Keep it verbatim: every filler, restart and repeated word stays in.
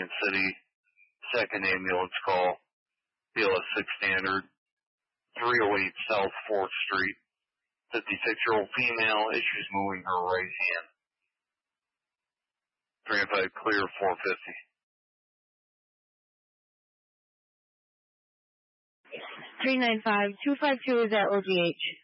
Kansas City, second ambulance call, B L S six standard, three oh eight South fourth Street, fifty-six-year-old female, issues moving her right hand. three oh five clear, four fifty. three nine five, two five two is at O G H.